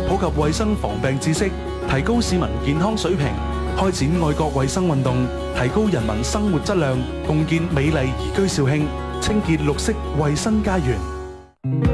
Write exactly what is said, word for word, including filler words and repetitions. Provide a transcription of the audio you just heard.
普及衛生防病知識，提高市民健康水平，開展愛國衛生運動，提高人民生活質量，共建美麗宜居肇慶，清潔綠色衛生家園。